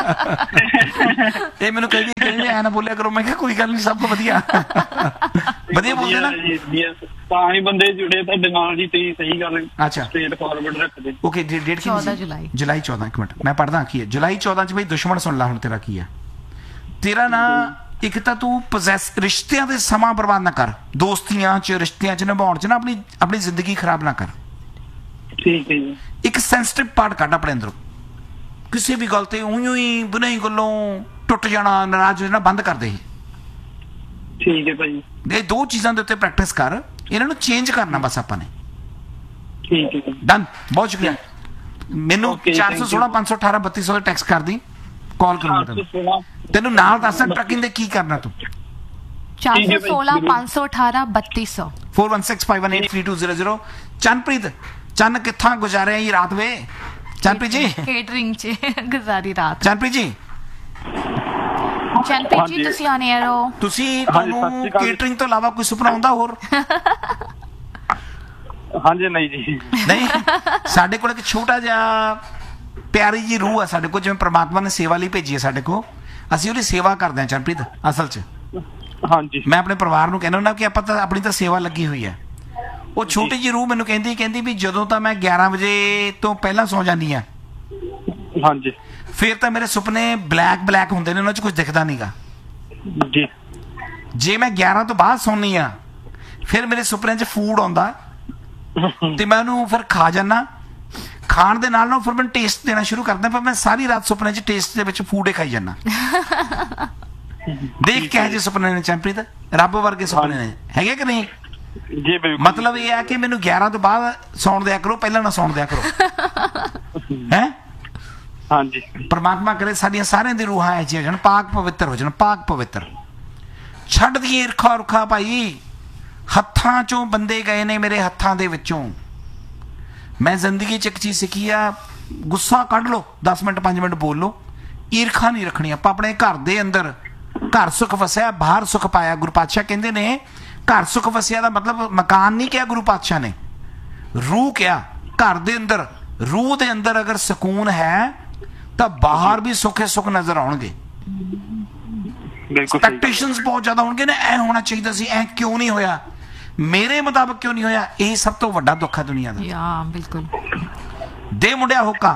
S1: ਇਹ ਮੈਨੂੰ ਕਹਿੰਦੀ ਐ ਨਾ ਬੋਲਿਆ ਕਰੋ। ਮੈਂ ਕਿਹਾ ਕੋਈ ਗੱਲ ਨਹੀਂ, ਸਭ ਤੋਂ ਵਧੀਆ ਵਧੀਆ ਬੋਲਦੇ ਨਾ,
S4: ਤਾਂ ਹੀ ਬੰਦੇ ਜੁੜੇ ਤੁਹਾਡੇ ਨਾਲ ਜੀ। ਤੁਸੀਂ ਸਹੀ ਗੱਲ
S1: ਅੱਛਾ
S4: ਸਟ੍ਰੇਟ ਫਾਰਵਰਡ ਰੱਖਦੇ।
S1: ਓਕੇ, ਡੇਟ ਕੀ
S3: 14 ਜੁਲਾਈ।
S1: ਜੁਲਾਈ 14, ਇੱਕ ਮਿੰਟ ਮੈਂ ਪੜਦਾ ਕੀ ਹੈ ਜੁਲਾਈ 14 ਚ। ਬਈ ਦੁਸ਼ਮਣ ਸੁਣ ਲਾ ਹੁਣ ਤੇਰਾ ਕੀ ਹੈ। ਤੇਰਾ ਨਾ ਇੱਕ ਤਾਂ ਤੂੰ ਪੋਜੈਸ ਰਿਸ਼ਤਿਆਂ ਦੇ ਸਮਾਂ ਬਰਬਾਦ ਨਾ ਕਰ, ਦੋਸਤੀਆਂ ਚ ਰਿਸ਼ਤਿਆਂ ਚ ਨਿਭਾਉਣ ਚ ਨਾ ਆਪਣੀ ਜ਼ਿੰਦਗੀ ਖਰਾਬ ਨਾ ਕਰ।
S4: ਠੀਕ ਹੈ ਜੀ।
S1: ਇੱਕ ਸੈਂਸਿਟਿਵ ਪਾਰਟ ਕੱਢ ਆਪਣੇ ਅੰਦਰੋਂ, ਕਿਸੇ ਵੀ ਗੱਲ ਤੇ ਉਈਓ ਹੀ ਬੁਨਾਈ ਗੱਲੋਂ ਟੁੱਟ ਜਾਣਾ, ਨਾਰਾਜ਼ ਹੋ ਜਾਣਾ ਬੰਦ ਕਰ ਦੇ।
S4: ਠੀਕ ਹੈ ਭਾਈ।
S1: ਇਹ ਦੋ ਚੀਜ਼ਾਂ ਦੇ ਉੱਤੇ ਪ੍ਰੈਕਟਿਸ ਕਰ, ਇਹਨਾਂ ਨੂੰ ਚੇਂਜ ਕਰਨਾ ਬਸ ਆਪਾਂ ਨੇ।
S4: ਠੀਕ ਹੈ
S1: ਡਨ, ਬਹੁਤ ਸ਼ੁਕਰੀਆ। ਮੈਨੂੰ 416 518 3200 ਤੇ ਟੈਕਸਟ ਕਰ ਦੀ, ਕਾਲ ਕਰੂੰਗਾ ਤੈਨੂੰ ਨਾਲ ਦੱਸ ਟਰਕਿੰਗ ਦੇ ਕੀ ਕਰਨਾ ਤੂੰ।
S3: 416 518 3200
S1: 4165183200। ਚੰਨਪ੍ਰੀਤ, ਚੰਨ ਕਿੱਥਾਂ ਗੁਜ਼ਾਰਿਆ ਇਹ ਰਾਤ ਵੇ? ਚੰਨਪ੍ਰੀਤ ਜੀ
S3: ਕੇਟਰਿੰਗ ਚ ਗੁਜ਼ਾਰੀ ਰਾਤ।
S1: ਚੰਨਪ੍ਰੀਤ ਜੀ,
S3: ਚੰਨਪ੍ਰੀਤ ਜੀ ਤੁਸੀਂ ਆਨ 에ਅਰ ਹੋ।
S1: ਤੁਹਾਨੂੰ ਕੇਟਰਿੰਗ ਤੋਂ ਇਲਾਵਾ ਕੋਈ ਸੁਪਨਾ ਆਉਂਦਾ ਹੋਰ?
S4: ਹਾਂਜੀ ਨਹੀਂ ਜੀ,
S1: ਨਹੀਂ। ਸਾਡੇ ਕੋਲ ਇੱਕ ਛੋਟਾ ਜਿਹਾ ਪਿਆਰੀ ਜੀ ਰੂਹ ਆ ਸਾਡੇ ਕੋਲ, ਜਿਵੇਂ ਪ੍ਰਮਾਤਮਾ ਨੇ ਸੇਵਾ ਲਈ ਭੇਜੀ ਹੈ ਸਾਡੇ ਕੋਲ, ਅਸੀਂ ਉਹਦੀ ਸੇਵਾ ਕਰਦੇ ਹਾਂ ਚੰਨਪ੍ਰੀਤ ਅਸਲ 'ਚ।
S4: ਹਾਂਜੀ,
S1: ਮੈਂ ਆਪਣੇ ਪਰਿਵਾਰ ਨੂੰ ਕਹਿੰਦਾ ਹੁੰਦਾ ਕਿ ਆਪਾਂ ਤਾਂ ਆਪਣੀ ਤਾਂ ਸੇਵਾ ਲੱਗੀ ਹੋਈ ਹੈ। ਉਹ ਛੋਟੀ ਜਿਹੀ ਰੂਹ ਮੈਨੂੰ ਕਹਿੰਦੀ ਵੀ ਜਦੋਂ ਤਾਂ ਮੈਂ 11 ਵਜੇ ਤੋਂ ਪਹਿਲਾਂ ਸੌ ਜਾਂਦੀ ਆ,
S4: ਹਾਂਜੀ,
S1: ਫਿਰ ਤਾਂ ਮੇਰੇ ਸੁਪਨੇ ਬਲੈਕ ਹੁੰਦੇ ਨੇ, ਉਹਨਾਂ 'ਚ ਕੁਝ ਦਿਖਦਾ ਨਹੀਂਗਾ
S4: ਜੀ।
S1: ਜੇ ਮੈਂ 11 ਤੋਂ ਬਾਅਦ ਸੌਂਦੀ ਆ, ਫਿਰ ਮੇਰੇ ਸੁਪਨਿਆਂ 'ਚ ਫੂਡ ਆਉਂਦਾ ਤੇ ਮੈਂ ਉਹਨੂੰ ਫਿਰ ਖਾ ਜਾਂਦਾ। ਖਾਣ ਦੇ ਨਾਲ ਫਿਰ ਮੈਨੂੰ ਟੇਸਟ ਦੇਣਾ ਸ਼ੁਰੂ ਕਰਦਾ, ਪਰ ਮੈਂ ਸਾਰੀ ਰਾਤ ਸੁਪਨੇ 'ਚ ਟੇਸਟ ਦੇ ਵਿੱਚ ਫੂਡ ਹੀ ਖਾਈ ਜਾਂਦਾ। ਦੇਖ ਕੇ ਜੇ ਸੁਪਨੇ ਨੇ ਚੰਪ੍ਰੀਤ, ਰੱਬ ਵਰਗੇ ਸੁਪਨੇ ਨੇ, ਹੈਗੇ ਕਿ ਨਹੀਂ?
S4: ਜੀ ਬਿਲਕੁਲ।
S1: ਮਤਲਬ ਇਹ ਹੈ ਕਿ ਮੈਨੂੰ 11 ਤੋਂ ਬਾਅਦ ਸੌਣ ਦਿਆ ਕਰੋ, ਪਹਿਲਾਂ ਨਾ ਸੌਣ ਦਿਆ ਕਰੋ। ਹੈ
S4: ਹਾਂਜੀ,
S1: ਪਰਮਾਤਮਾ ਕਰੇ ਸਾਡੀਆਂ ਸਾਰਿਆਂ ਦੀ ਰੂਹਾਂ ਐ ਹੋ ਜਾਣ, ਪਾਕ ਪਵਿੱਤਰ ਹੋ ਜਾਣ, ਪਾਕ ਪਵਿੱਤਰ। ਛੱਡ ਦਈਏ ਈਰਖਾ ਰੁਖਾ ਭਾਈ, ਹੱਥਾਂ ਚੋਂ ਬੰਦੇ ਗਏ ਨੇ ਮੇਰੇ ਹੱਥਾਂ ਦੇ ਵਿੱਚੋਂ। ਮੈਂ ਜ਼ਿੰਦਗੀ 'ਚ ਇੱਕ ਚੀਜ਼ ਸਿੱਖੀ ਆ, ਗੁੱਸਾ ਕੱਢ ਲਓ, 10 ਮਿੰਟ 5 ਮਿੰਟ ਬੋਲ ਲਓ, ਈਰਖਾ ਨਹੀਂ ਰੱਖਣੀ। ਆਪਾਂ ਆਪਣੇ ਘਰ ਦੇ ਅੰਦਰ, ਘਰ ਸੁਖ ਵਸਿਆ ਬਾਹਰ ਸੁਖ ਪਾਇਆ, ਗੁਰੂ ਪਾਤਸ਼ਾਹ ਕਹਿੰਦੇ ਨੇ। ਘਰ ਸੁਖ ਵਸਿਆ ਦਾ ਮਤਲਬ ਮਕਾਨ ਨਹੀਂ ਕਿਹਾ ਗੁਰੂ ਪਾਤਸ਼ਾਹ ਨੇ, ਰੂਹ ਕਿਹਾ। ਘਰ ਦੇ ਅੰਦਰ, ਰੂਹ ਦੇ ਅੰਦਰ ਅਗਰ ਸਕੂਨ ਹੈ ਤਾਂ ਬਾਹਰ ਵੀ ਸੁੱਖੇ ਸੁੱਖ ਨਜ਼ਰ ਆਉਣਗੇ। ਐਕਸਪੈਕਟੇਸ਼ਨਸ ਬਹੁਤ ਜ਼ਿਆਦਾ ਹੋਣਗੇ ਨਾ, ਐ ਹੋਣਾ ਚਾਹੀਦਾ ਸੀ, ਐ ਕਿਉਂ ਨਹੀਂ ਹੋਇਆ, ਮੇਰੇ ਮੁਤਾਬਕ ਕਿਉਂ ਨਹੀਂ ਹੋਇਆ। ਇਹ ਸਭ ਤੋਂ ਵੱਡਾ ਦੁੱਖ ਹੈ ਦੁਨੀਆ ਦਾ।
S3: ਯਾ ਬਿਲਕੁਲ।
S1: ਦੇ ਮੁੰਡਿਆ ਹੋਕਾ,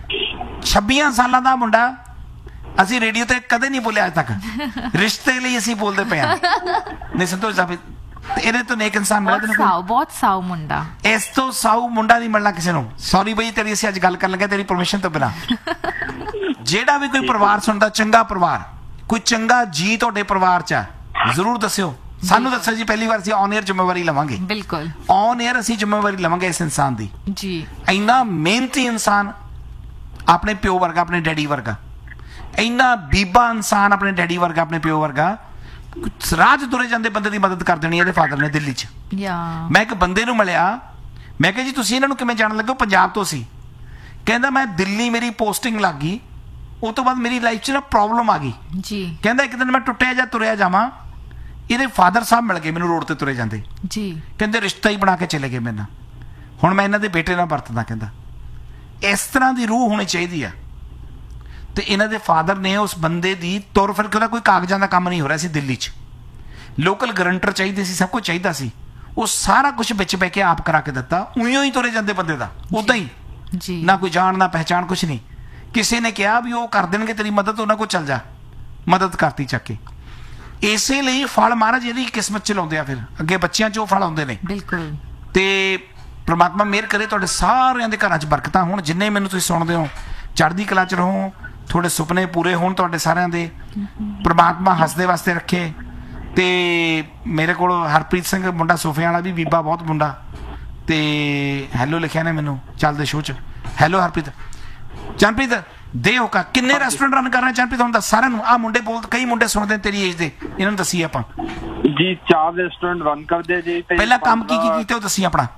S1: 26 ਸਾਲਾਂ ਦਾ ਮੁੰਡਾ, ਅਸੀਂ ਰੇਡੀਓ ਤੇ ਕਦੇ ਨਹੀਂ ਬੋਲਿਆ ਅੱਜ ਤੱਕ, ਰਿਸ਼ਤੇ ਲਈ ਅਸੀਂ ਬੋਲਦੇ ਪਏ ਹਾਂ। ਨਹੀਂ ਸੰਤੋਸ਼ ਸਾਹਿਬ, ਇਹਦੇ ਤੋਂ ਨੇਕ ਇਨਸਾਨ ਮਿਲਿਆ ਤੈਨੂੰ?
S3: ਬਹੁਤ ਸਾਊ ਮੁੰਡਾ।
S1: ਇਸ ਤੋਂ ਸਾਊ ਮੁੰਡਾ ਨਹੀਂ ਮਿਲਣਾ ਕਿਸੇ ਨੂੰ। ਸੌਰੀ ਬਈ, ਤੇਰੀ ਅਸੀਂ ਅੱਜ ਗੱਲ ਕਰਨ ਲੱਗੇ ਤੇਰੀ ਪਰਮਿਸ਼ਨ ਤੋਂ ਬਿਨਾਂ। ਜਿਹੜਾ ਵੀ ਕੋਈ ਪਰਿਵਾਰ ਸੁਣਦਾ, ਚੰਗਾ ਪਰਿਵਾਰ, ਕੋਈ ਚੰਗਾ ਜੀ ਤੁਹਾਡੇ ਪਰਿਵਾਰ 'ਚ ਆ, ਜ਼ਰੂਰ ਦੱਸਿਓ ਸਾਨੂੰ। ਦੱਸੋ ਜੀ, ਪਹਿਲੀ ਵਾਰ ਅਸੀਂ ਔਨ 에ਅਰ ਜ਼ਿੰਮੇਵਾਰੀ ਲਵਾਂਗੇ।
S3: ਬਿਲਕੁਲ
S1: ਔਨ 에ਅਰ ਅਸੀਂ ਜ਼ਿੰਮੇਵਾਰੀ ਲਵਾਂਗੇ ਇਸ ਇਨਸਾਨ ਦੀ
S3: ਜੀ।
S1: ਇੰਨਾ ਮਿਹਨਤੀ ਇਨਸਾਨ, ਆਪਣੇ ਪਿਓ ਵਰਗਾ, ਆਪਣੇ ਡੈਡੀ ਵਰਗਾ। ਇੰਨਾ ਬੀਬਾ ਇਨਸਾਨ, ਆਪਣੇ ਡੈਡੀ ਵਰਗਾ, ਆਪਣੇ ਪਿਓ ਵਰਗਾ। ਰਾਜ ਤੁਰੇ ਜਾਂਦੇ ਬੰਦੇ ਦੀ ਮਦਦ ਕਰ ਦੇਣੀ ਇਹਦੇ ਫਾਦਰ ਨੇ ਦਿੱਲੀ 'ਚ। ਮੈਂ ਇੱਕ ਬੰਦੇ ਨੂੰ ਮਿਲਿਆ, ਮੈਂ ਕਿਹਾ ਜੀ ਤੁਸੀਂ ਇਹਨਾਂ ਨੂੰ ਕਿਵੇਂ ਜਾਣਨ ਲੱਗੇ? ਪੰਜਾਬ ਤੋਂ ਸੀ। ਕਹਿੰਦਾ ਮੈਂ ਦਿੱਲੀ, ਮੇਰੀ ਪੋਸਟਿੰਗ ਲੱਗ ਗਈ, ਉਹ ਤੋਂ ਬਾਅਦ ਮੇਰੀ ਲਾਈਫ 'ਚ ਨਾ ਪ੍ਰੋਬਲਮ ਆ ਗਈ ਜੀ। ਕਹਿੰਦਾ ਇੱਕ ਦਿਨ ਮੈਂ ਟੁੱਟਿਆ ਜਾਂ ਤੁਰਿਆ ਜਾਵਾਂ, ਇਹਦੇ ਫਾਦਰ ਸਾਹਿਬ ਮਿਲ ਗਏ ਮੈਨੂੰ ਰੋਡ ਤੇ ਤੁਰੇ ਜਾਂਦੇ ਜੀ। ਕਹਿੰਦੇ ਰਿਸ਼ਤਾ ਹੀ ਬਣਾ ਕੇ ਚਲੇ ਗਏ ਮੇਰੇ ਨਾਲ, ਹੁਣ ਮੈਂ ਇਹਨਾਂ ਦੇ ਬੇਟੇ ਨਾਲ ਵਰਤਦਾ। ਕਹਿੰਦਾ ਇਸ ਤਰ੍ਹਾਂ ਦੀ ਰੂਹ ਹੋਣੀ ਚਾਹੀਦੀ ਆ। ਤੇ ਇਹਨਾਂ ਦੇ ਫਾਦਰ ਨੇ ਉਸ ਬੰਦੇ ਦੀ ਤੁਰ ਫਿਰ ਕੇ, ਉਹਦਾ ਕੋਈ ਕਾਗਜ਼ਾਂ ਦਾ ਕੰਮ ਨਹੀਂ ਹੋ ਰਿਹਾ ਸੀ ਦਿੱਲੀ 'ਚ, ਲੋਕਲ ਗਰੰਟਰ ਚਾਹੀਦੇ ਸੀ, ਸਭ ਕੁਝ ਚਾਹੀਦਾ ਸੀ। ਉਹ ਸਾਰਾ ਕੁਝ ਵਿੱਚ ਬਹਿ ਕੇ ਆਪ ਕਰਾ ਕੇ ਦਿੱਤਾ। ਉਈਓ ਹੀ ਤੁਰੇ ਜਾਂਦੇ ਬੰਦੇ ਦਾ, ਉਦਾਂ ਹੀ ਜੀ, ਨਾ ਕੋਈ ਜਾਣ ਨਾ ਪਹਿਚਾਣ, ਕੁਛ ਨਹੀਂ। ਕਿਸੇ ਨੇ ਕਿਹਾ ਵੀ ਉਹ ਕਰ ਦੇਣਗੇ ਤੇਰੀ ਮਦਦ, ਉਹਨਾਂ ਕੋਲ ਚੱਲ ਜਾ, ਮਦਦ ਕਰਤੀ ਚੱਕ ਕੇ। ਇਸੇ ਲਈ ਫਲ ਮਹਾਰਾਜ ਇਹਦੀ ਕਿਸਮਤ ਚ ਲਾਉਂਦੇ ਆ, ਫਿਰ ਅੱਗੇ ਬੱਚਿਆਂ 'ਚ ਉਹ ਫਲ ਆਉਂਦੇ ਨੇ। ਬਿਲਕੁਲ। ਤੇ ਪ੍ਰਮਾਤਮਾ ਮਿਹਰ ਕਰੇ ਤੁਹਾਡੇ ਸਾਰਿਆਂ ਦੇ ਘਰਾਂ 'ਚ ਬਰਕਤਾਂ ਹੋਣ। ਜਿੰਨੇ ਮੈਨੂੰ ਤੁਸੀਂ ਸੁਣਦੇ ਹੋ, ਚੜ੍ਹਦੀ ਕਲਾ 'ਚ ਰਹੋ, ਤੁਹਾਡੇ ਸੁਪਨੇ ਪੂਰੇ ਹੋਣ ਤੁਹਾਡੇ ਸਾਰਿਆਂ ਦੇ, ਪ੍ਰਮਾਤਮਾ ਹੱਸਦੇ ਵਾਸਤੇ ਰੱਖੇ। ਤੇ ਮੇਰੇ ਕੋਲ ਹਰਪ੍ਰੀਤ ਸਿੰਘ ਮੁੰਡਾ ਸੋਫਿਆਂ ਵਾਲਾ ਵੀ, ਬੀਬਾ ਬਹੁਤ ਮੁੰਡਾ, ਤੇ ਹੈਲੋ ਲਿਖਿਆ ਨੇ ਮੈਨੂੰ ਚੱਲਦੇ ਸ਼ੋਅ 'ਚ। ਹੈਲੋ ਹਰਪ੍ਰੀਤ। ਚੰਨਪ੍ਰੀਤ ਦੇ ਹੋਕਾ, ਕਿੰਨੇ ਰੈਸਟੋਰੈਂਟ ਰਨ ਕਰ ਰਹੇ ਚੰਨਪ੍ਰੀਤ? ਹੁਣ ਦੱਸ ਸਾਰਿਆਂ ਨੂੰ, ਆਹ ਮੁੰਡੇ ਬੋਲ, ਕਈ ਮੁੰਡੇ ਸੁਣਦੇ ਤੇਰੀ ਏਜ ਦੇ, ਇਹਨਾਂ ਨੂੰ ਦੱਸੀਏ ਆਪਾਂ
S4: ਜੀ। 4 ਰੈਸਟੋਰੈਂਟ ਰਨ ਕਰਦੇ ਜੀ।
S1: ਪਹਿਲਾਂ ਕੰਮ ਕੀ ਕੀਤੇ ਉਹ ਦੱਸੀ ਆਪਣਾ।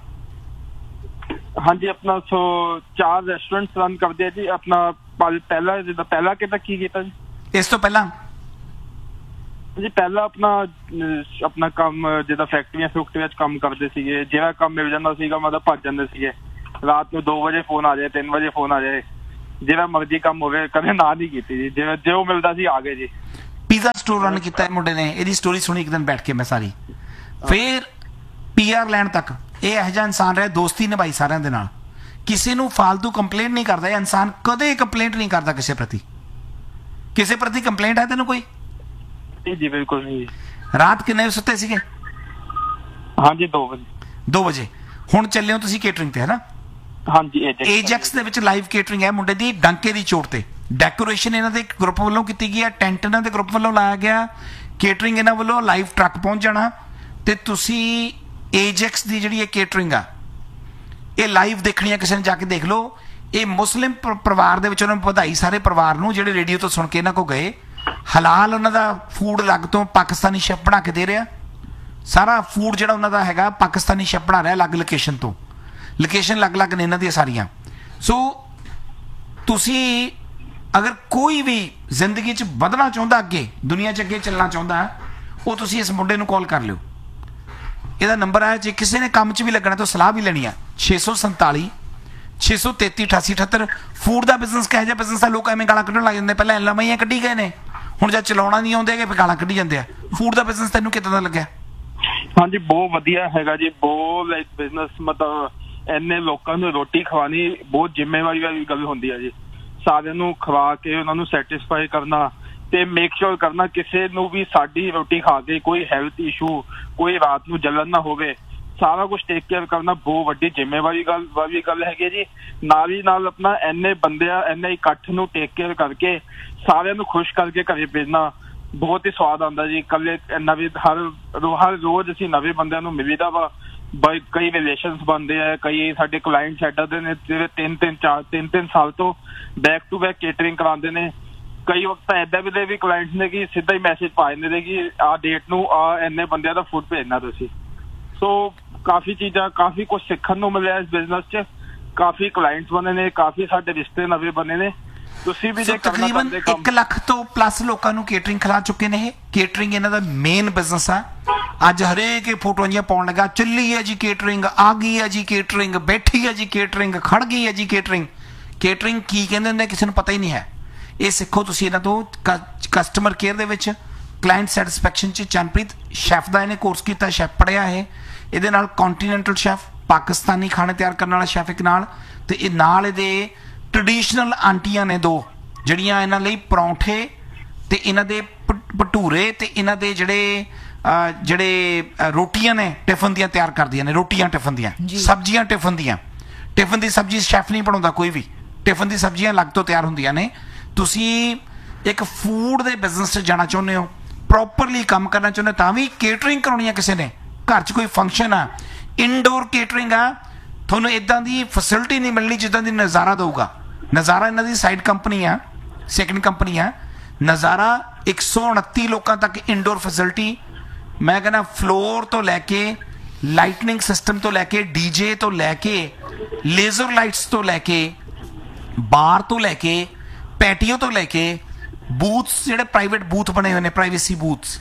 S4: ਹਾਂਜੀ, ਆਪਣਾ 4 ਰੈਸਟੋਰੈਂਟ ਰਨ ਕਰਦੇ ਜੀ। ਆਪਣਾ ਪਹਿਲਾ ਕਿਤਾ ਕੀ ਕੀਤਾ ਜੀ?
S1: ਇਸ ਤੋਂ ਪਹਿਲਾਂ
S5: ਜੀ ਪਹਿਲਾਂ ਆਪਣਾ ਕੰਮ ਜਿੱਦਾਂ ਫੈਕਟਰੀਆਂ 'ਚ ਕੰਮ ਕਰਦੇ ਸੀਗੇ, ਜਿਹੜਾ ਕੰਮ ਮਿਲ ਜਾਂਦਾ ਸੀਗਾ ਮਤਲਬ ਭੱਜ ਜਾਂਦੇ ਸੀਗੇ। ਰਾਤ ਨੂੰ 2 ਵਜੇ ਫੋਨ ਆ ਜਾਏ, 3 ਵਜੇ ਫੋਨ ਆ ਜਾਏ, ਜਿਹੜਾ ਮਰਜ਼ੀ ਕੰਮ ਹੋਵੇ, ਕਦੇ ਨਾ ਨਹੀਂ ਕੀਤੀ ਜੀ। ਜਿਵੇਂ ਜੋ ਮਿਲਦਾ ਸੀ ਆ ਗਏ ਜੀ।
S1: ਪੀਜ਼ਾ ਸਟੋਰ ਰਨ ਕੀਤਾ ਹੈ ਮੁੰਡੇ ਨੇ, ਇਹਦੀ ਸਟੋਰੀ ਸੁਣੀ ਇੱਕ ਦਿਨ ਬੈਠ ਕੇ ਮੈਂ ਸਾਰੀ। ਫਿਰ PR ਲੈਣ ਤੱਕ ਇਹ ਇਹੋ ਜਿਹਾ ਇਨਸਾਨ ਰਿਹਾ, ਦੋਸਤੀ ਨਿਭਾਈ ਸਾਰਿਆਂ ਦੇ ਨਾਲ, ਕਿਸੇ ਨੂੰ ਫਾਲਤੂ ਕੰਪਲੇਂਟ ਨਹੀਂ ਕਰਦਾ। ਇਹ ਇਨਸਾਨ ਕਦੇ ਕੰਪਲੇਂਟ ਨਹੀਂ ਕਰਦਾ ਕਿਸੇ ਪ੍ਰਤੀ। ਕਿਸੇ ਪ੍ਰਤੀ ਕੰਪਲੇਂਟ ਹੈ ਤੈਨੂੰ ਕੋਈ?
S5: ਜੀ ਬਿਲਕੁਲ ਨਹੀਂ।
S1: ਰਾਤ ਕਿੰਨੇ ਵਜੇ ਸੁੱਤੇ ਸੀਗੇ?
S5: ਹਾਂਜੀ 2 ਵਜੇ।
S1: 2 ਵਜੇ। ਹੁਣ ਚੱਲੇ ਹੋ ਤੁਸੀਂ ਕੇਟਰਿੰਗ ਤੇ, ਹੈ ਨਾ?
S5: ਹਾਂਜੀ
S1: ਏਜੈਕਸ ਦੇ ਵਿੱਚ ਲਾਈਵ ਕੇਟਰਿੰਗ ਹੈ ਮੁੰਡੇ ਦੀ, ਡੰਕੇ ਦੀ ਚੋਟ ਤੇ। ਡੈਕੋਰੇਸ਼ਨ ਇਹਨਾਂ ਦੇ ਗਰੁੱਪ ਵੱਲੋਂ ਕੀਤੀ ਗਈ ਹੈ, ਟੈਂਟ ਇਹਨਾਂ ਦੇ ਗਰੁੱਪ ਵੱਲੋਂ ਲਾਇਆ ਗਿਆ, ਕੇਟਰਿੰਗ ਇਹਨਾਂ ਵੱਲੋਂ, ਲਾਈਵ ਟਰੱਕ ਪਹੁੰਚ ਜਾਣਾ ਤੇ ਤੁਸੀਂ ਏਜੈਕਸ ਦੀ ਜਿਹੜੀ ਇਹ ਕੇਟਰਿੰਗ ਆ ਇਹ ਲਾਈਵ ਦੇਖਣੀ ਹੈ। ਕਿਸੇ ਨੇ ਜਾ ਕੇ ਦੇਖ ਲਓ। ਇਹ ਮੁਸਲਿਮ ਪਰਿਵਾਰ ਦੇ ਵਿੱਚ ਉਹਨਾਂ ਨੂੰ ਵਧਾਈ, ਸਾਰੇ ਪਰਿਵਾਰ ਨੂੰ ਜਿਹੜੇ ਰੇਡੀਓ ਤੋਂ ਸੁਣ ਕੇ ਇਹਨਾਂ ਕੋ ਗਏ। ਹਲਾਲ ਉਹਨਾਂ ਦਾ ਫੂਡ ਅਲੱਗ ਤੋਂ ਪਾਕਿਸਤਾਨੀ ਸ਼ੈਫ ਬਣਾ ਕੇ ਦੇ ਰਿਹਾ। ਸਾਰਾ ਫੂਡ ਜਿਹੜਾ ਉਹਨਾਂ ਦਾ ਹੈਗਾ ਪਾਕਿਸਤਾਨੀ ਸ਼ੈਫ ਬਣਾ ਰਿਹਾ, ਅਲੱਗ ਲੋਕੇਸ਼ਨ ਤੋਂ। ਲੋਕੇਸ਼ਨ ਅਲੱਗ-ਅਲੱਗ ਨੇ ਇਹਨਾਂ ਦੀਆਂ ਸਾਰੀਆਂ। ਸੋ ਤੁਸੀਂ ਅਗਰ ਕੋਈ ਵੀ ਜ਼ਿੰਦਗੀ 'ਚ ਵਧਣਾ ਚਾਹੁੰਦਾ, ਅੱਗੇ ਦੁਨੀਆ 'ਚ ਅੱਗੇ ਚੱਲਣਾ ਚਾਹੁੰਦਾ, ਉਹ ਤੁਸੀਂ ਇਸ ਮੁੰਡੇ ਨੂੰ ਕਾਲ ਕਰ ਲਿਓ। ਇਹਦਾ ਨੰਬਰ ਹੈ, ਜੇ ਕਿਸੇ ਨੇ ਕੰਮ 'ਚ ਵੀ ਲੱਗਣਾ ਤਾਂ ਸਲਾਹ ਵੀ ਲੈਣੀ ਆ, 647 633 8878। ਫੂਡ ਦਾ ਬਿਜ਼ਨਸ ਕਿਹੋ ਜਿਹਾ ਬਿਜ਼ਨਸ ਆ? ਲੋਕ ਐਵੇਂ ਗਾਲਾਂ ਕੱਢਣ ਲੱਗ ਜਾਂਦੇ। ਪਹਿਲਾਂ LMI ਕੱਢੀ ਗਏ ਨੇ, ਹੁਣ ਜਦ ਚਲਾਉਣਾ ਨਹੀਂ ਆਉਂਦੇ ਫਿਰ ਗਾਲਾਂ ਕੱਢੀ ਜਾਂਦੇ ਆ। ਫੂਡ ਦਾ ਬਿਜ਼ਨਸ ਤੈਨੂੰ ਕਿੱਦਾਂ ਦਾ ਲੱਗਿਆ?
S5: ਹਾਂਜੀ ਬਹੁਤ ਵਧੀਆ ਹੈਗਾ ਜੀ। ਬਹੁਤ ਬਿਜ਼ਨਸ ਮਤਲਬ ਇੰਨੇ ਲੋਕਾਂ ਨੂੰ ਰੋਟੀ ਖਵਾਉਣੀ ਬਹੁਤ ਜ਼ਿੰਮੇਵਾਰੀ ਵਾਲੀ ਗੱਲ ਹੁੰਦੀ ਹੈ ਜੀ। ਸਾਰਿਆਂ ਨੂੰ ਖਵਾ ਕੇ ਉਹਨਾਂ ਨੂੰ ਸੈਟਿਸਫਾਈ ਕਰਨਾ ਤੇ ਮੇਕ ਸ਼ੋਰ ਕਰਨਾ ਕਿਸੇ ਨੂੰ ਵੀ ਸਾਡੀ ਰੋਟੀ ਖਾ ਕੇ ਕੋਈ ਹੈਲਥ ਇਸ਼ੂ, ਕੋਈ ਰਾਤ ਨੂੰ ਜਲਨ ਨਾ ਹੋਵੇ, ਸਾਰਾ ਕੁਝ ਟੇਕ ਕੇਅਰ ਕਰਨਾ ਬਹੁਤ ਵੱਡੀ ਜ਼ਿੰਮੇਵਾਰੀ ਵਾਲੀ ਗੱਲ ਹੈਗੀ ਜੀ। ਨਾਲ ਹੀ ਨਾਲ ਆਪਣਾ ਇੰਨੇ ਬੰਦਿਆਂ, ਇੰਨੇ ਇਕੱਠ ਨੂੰ ਟੇਕ ਕੇਅਰ ਕਰਕੇ ਸਾਰਿਆਂ ਨੂੰ ਖੁਸ਼ ਕਰਕੇ ਘਰੇ ਭੇਜਣਾ ਬਹੁਤ ਹੀ ਸਵਾਦ ਆਉਂਦਾ ਜੀ। ਇਕੱਲੇ ਨਵੇਂ ਹਰ ਰੋਜ਼ ਅਸੀਂ ਨਵੇਂ ਬੰਦਿਆਂ ਨੂੰ ਮਿਲੀਦਾ ਵਾ। ਕਈ ਰਿਲੇਸ਼ਨਸ ਬਣਦੇ ਆ, ਕਈ ਸਾਡੇ ਕਲਾਇੰਟ ਸੈਟਲ ਦੇ ਨੇ ਜਿਹੜੇ 3-3 ਸਾਲ ਤੋਂ ਬੈਕ ਟੂ ਬੈਕ ਕੇਟਰਿੰਗ ਕਰਾਉਂਦੇ ਨੇ। ਕਈ ਵਕਤ ਤਾਂ ਏਦਾਂ ਵੀ ਕਲਾਇੰਟਸ ਨੇ ਕਿ ਸਿੱਧਾ ਹੀ ਮੈਸੇਜ ਪਾ ਦਿੰਦੇ ਨੇ ਕਿ ਆਹ ਡੇਟ ਨੂੰ ਇੰਨੇ ਬੰਦਿਆਂ ਦਾ ਫੂਡ ਭੇਜਣਾ ਤੁਸੀਂ। ਸੋ ਕਾਫੀ ਚੀਜ਼ਾਂ, ਕਾਫੀ ਕੁਝ ਸਿੱਖਣ ਨੂੰ ਮਿਲਿਆ ਇਸ ਬਿਜ਼ਨਸ 'ਚ। ਕਾਫੀ ਕਲਾਇੰਟਸ ਬਣੇ ਨੇ, ਕਾਫੀ ਸਾਡੇ ਰਿਸ਼ਤੇ ਨਵੇਂ ਬਣੇ ਨੇ। ਤੁਸੀਂ ਵੀ ਜੇ
S1: ਤਕਰੀਬਨ 1 ਲੱਖ ਤੋਂ ਪਲੱਸ ਲੋਕਾਂ ਨੂੰ ਕੇਟਰਿੰਗ ਖਿਲਾ ਚੁੱਕੇ ਨੇ। ਇਹ ਕੇਟਰਿੰਗ ਇਹਨਾਂ ਦਾ ਮੇਨ ਬਿਜ਼ਨਸ ਆ। ਅੱਜ ਹਰੇਕ ਇਹ ਫੋਟੋਆਂ ਜਿਹੀਆਂ ਪਾਉਣ ਲੱਗਾ, ਚੱਲੀ ਹੈ ਜੀ ਕੇਟਰਿੰਗ, ਆ ਗਈ ਹੈ ਜੀ ਕੇਟਰਿੰਗ, ਬੈਠੀ ਹੈ ਜੀ ਕੇਟਰਿੰਗ, ਖੜ ਗਈ ਹੈ ਜੀ ਕੇਟਰਿੰਗ। ਕੇਟਰਿੰਗ ਕੀ ਕਹਿੰਦੇ ਹੁੰਦੇ ਕਿਸੇ ਨੂੰ ਪਤਾ ਹੀ ਨਹੀਂ ਹੈ। ਇਹ ਸਿੱਖੋ ਤੁਸੀਂ ਇਹਨਾਂ ਤੋਂ। ਕਸਟਮਰ ਕੇਅਰ ਦੇ ਵਿੱਚ, ਕਲਾਇੰਟ ਸੈਟਿਸਫੈਕਸ਼ਨ 'ਚ ਚੰਨਪ੍ਰੀਤ ਸ਼ੈਫ ਦਾ ਇਹਨੇ ਕੋਰਸ ਕੀਤਾ, ਸ਼ੈਫ ਪੜ੍ਹਿਆ ਇਹ। ਇਹਦੇ ਨਾਲ ਕੰਟੀਨੈਂਟਲ ਸ਼ੈਫ, ਪਾਕਿਸਤਾਨੀ ਖਾਣੇ ਤਿਆਰ ਕਰਨ ਵਾਲਾ ਸ਼ੈਫ ਇੱਕ ਨਾਲ, ਤੇ ਇਹ ਨਾਲ ਇਹਦੇ ਟ੍ਰੈਡੀਸ਼ਨਲ ਆਂਟੀਆਂ ਨੇ 2 ਜਿਹੜੀਆਂ ਇਹਨਾਂ ਲਈ ਪਰੌਂਠੇ ਤੇ ਇਹਨਾਂ ਦੇ ਭਟੂਰੇ ਤੇ ਇਹਨਾਂ ਦੇ ਜਿਹੜੇ ਰੋਟੀਆਂ ਨੇ ਟਿਫਨ ਦੀਆਂ ਤਿਆਰ ਕਰਦੀਆਂ ਨੇ। ਰੋਟੀਆਂ ਟਿਫਨ ਦੀਆਂ, ਸਬਜ਼ੀਆਂ ਟਿਫਨ ਦੀਆਂ। ਟਿਫਨ ਦੀ ਸਬਜ਼ੀ ਸ਼ੈਫ ਨਹੀਂ ਬਣਾਉਂਦਾ ਕੋਈ ਵੀ, ਟਿਫਨ ਦੀ ਸਬਜ਼ੀਆਂ ਅਲੱਗ ਤੋਂ ਤਿਆਰ ਹੁੰਦੀਆਂ ਨੇ। ਤੁਸੀਂ ਇੱਕ ਫੂਡ ਦੇ ਬਿਜ਼ਨਸ 'ਚ ਜਾਣਾ ਚਾਹੁੰਦੇ ਹੋ, ਪ੍ਰੋਪਰਲੀ ਕੰਮ ਕਰਨਾ ਚਾਹੁੰਦੇ, ਤਾਂ ਵੀ ਕੇਟਰਿੰਗ ਕਰਾਉਣੀ ਆ ਕਿਸੇ ਨੇ, ਘਰ 'ਚ ਕੋਈ ਫੰਕਸ਼ਨ ਆ, ਇਨਡੋਰ ਕੇਟਰਿੰਗ ਆ, ਤੁਹਾਨੂੰ ਇਦਾਂ ਦੀ ਫੈਸਿਲਿਟੀ ਨਹੀਂ ਮਿਲਣੀ ਜਿੱਦਾਂ ਦੀ ਨਜ਼ਾਰਾ ਦਊਗਾ। ਨਜ਼ਾਰਾ ਇਹਨਾਂ ਦੀ ਸਾਈਡ ਕੰਪਨੀ ਆ, ਸੈਕਿੰਡ ਕੰਪਨੀ ਆ ਨਜ਼ਾਰਾ। 129 ਲੋਕਾਂ ਤੱਕ ਇਨਡੋਰ ਫੈਸਿਲਿਟੀ। ਮੈਂ ਕਹਿੰਦਾ ਫਲੋਰ ਤੋਂ ਲੈ ਕੇ, ਲਾਈਟਨਿੰਗ ਸਿਸਟਮ ਤੋਂ ਲੈ ਕੇ, DJ ਤੋਂ ਲੈ ਕੇ, ਲੇਜ਼ਰ ਲਾਈਟਸ ਤੋਂ ਲੈ ਕੇ, ਬਾਰ ਤੋਂ ਲੈ ਕੇ, ਪੈਟੀਓ ਤੋਂ ਲੈ ਕੇ, ਬੂਥਸ ਜਿਹੜੇ ਪ੍ਰਾਈਵੇਟ ਬੂਥ ਬਣੇ ਹੋਏ ਨੇ, ਪ੍ਰਾਈਵੇਸੀ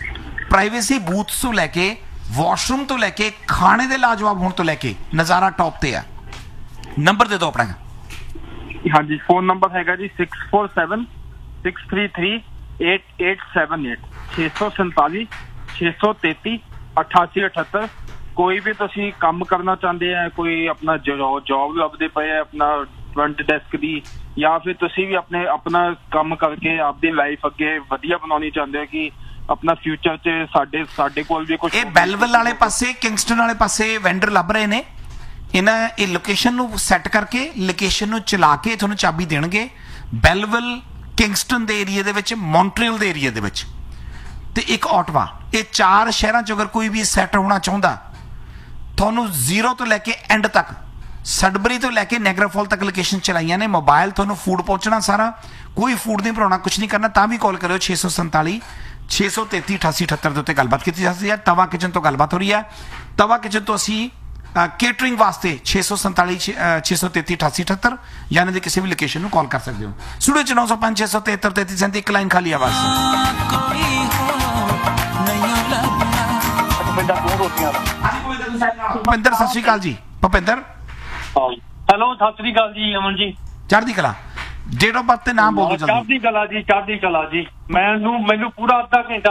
S1: ਬੂਥਸ ਤੋਂ ਲੈ ਕੇ, ਵਾਸ਼ਰੂਮ ਤੋਂ ਲੈ ਕੇ, ਖਾਣੇ ਦੇ ਲਾਜਵਾਬ ਹੋਣ ਤੋਂ ਲੈ ਕੇ, ਨਜ਼ਾਰਾ ਟੌਪ ਤੇ ਆ। ਨੰਬਰ ਦੇ ਦਿਓ ਆਪਣਾ।
S5: ਹਾਂਜੀ ਫੋਨ ਨੰਬਰ ਹੈਗਾ ਜੀ 647 633 8878 647 633 8878। ਕੋਈ ਵੀ ਤੁਸੀਂ ਕੰਮ ਕਰਨਾ ਚਾਹੁੰਦੇ ਆ, ਕੋਈ ਆਪਣਾ ਜੌਬ ਲੱਭਦੇ ਪਏ ਆ ਆਪਣਾ ਫਰੰਟ ਡੈਸਕ ਦੀ, ਜਾਂ ਫਿਰ ਤੁਸੀਂ ਵੀ ਆਪਣਾ ਕੰਮ ਕਰਕੇ ਆਪਦੀ ਲਾਈਫ ਅੱਗੇ ਵਧੀਆ ਬਣਾਉਣੀ ਚਾਹੁੰਦੇ ਹੋ ਕਿ ਆਪਣਾ ਫਿਊਚਰ 'ਚ ਸਾਡੇ ਕੋਲ ਵੀ ਕੁਝ। ਇਹ
S1: ਬੈਲਵਿਲ ਵਾਲੇ ਪਾਸੇ, ਕਿੰਗਸਟਨ ਵਾਲੇ ਪਾਸੇ ਵੈਂਡਰ ਲੱਭ ਰਹੇ ਨੇ। ਇਹ ਲੋਕੇਸ਼ਨ ਨੂੰ ਸੈੱਟ ਕਰਕੇ, ਲੋਕੇਸ਼ਨ ਨੂੰ ਚਲਾ ਕੇ ਤੁਹਾਨੂੰ ਚਾਬੀ ਦੇਣਗੇ। ਬੈਲਵਿਲ, ਕਿੰਗਸਟਨ ਦੇ ਏਰੀਆ ਦੇ ਵਿੱਚ, ਮੌਂਟਰੀਅਲ ਦੇ ਏਰੀਆ ਦੇ ਵਿੱਚ, ਤੇ ਇੱਕ ਆਟਵਾ। ਇਹ 4 ਸ਼ਹਿਰਾਂ 'ਚ ਅਗਰ ਕੋਈ ਵੀ ਸੈੱਟ ਹੋਣਾ ਚਾਹੁੰਦਾ, ਤੁਹਾਨੂੰ 0 ਤੋਂ ਲੈ ਕੇ ਐਂਡ ਤੱਕ, ਸਡਬਰੀ ਤੋਂ ਲੈ ਕੇ ਨੈਗਰਾ ਫਾਲ ਤੱਕ ਲੋਕੇਸ਼ਨ ਚਲਾਈਆਂ ਨੇ। ਮੋਬਾਈਲ ਤੁਹਾਨੂੰ ਫੂਡ ਪਹੁੰਚਣਾ ਸਾਰਾ, ਕੋਈ ਫੂਡ ਨਹੀਂ ਬਣਾਉਣਾ, ਕੁਝ ਨਹੀਂ ਕਰਨਾ। ਤਾਂ ਵੀ ਕਾਲ ਕਰਿਓ 647 633 8878 ਦੇ ਉੱਤੇ ਗੱਲਬਾਤ ਕੀਤੀ ਜਾ ਸਕਦੀ ਹੈ। ਤਵਾ ਕਿਚਨ ਤੋਂ ਗੱਲਬਾਤ ਹੋ ਰਹੀ ਹੈ। ਤਵਾ ਕਿਚਨ ਤੋਂ ਅਸੀਂ ਕੇਟਰਿੰਗ ਵਾਸਤੇ 647 633 8878 ਯਾਨੀ ਦੀ ਕਿਸੇ ਵੀ ਲੋਕੇਸ਼ਨ ਨੂੰ ਕਾਲ ਕਰ ਸਕਦੇ ਹੋ। ਸਟੂਡੀਓ 'ਚ 905 673 33 37 ਇੱਕ ਲਾਈਨ ਖਾਲੀ ਆਵਾਜ਼।
S6: ਰੋਟੀਆਂ ਦਾ।
S1: ਭੁਪਿੰਦਰ ਸਤਿ ਸ਼੍ਰੀ ਅਕਾਲ ਜੀ। ਭੁਪਿੰਦਰ
S6: ਹੈਲੋ ਸਤਿ ਸ੍ਰੀ ਅਕਾਲ ਜੀ ਅਮਨ ਜੀ।
S1: ਚੜ੍ਹਦੀ ਕਲਾ। ਡੇਟ ਆਫ ਬਰਥ ਤੇ ਨਾਮ ਬੋਲ ਦਿਓ ਜਲਦੀ।
S6: ਚੜ੍ਹਦੀ ਕਲਾ ਜੀ, ਚੜ੍ਹਦੀ ਕਲਾ ਜੀ। ਮੈਨੂੰ ਪੂਰਾ ਅੱਧਾ ਘੰਟਾ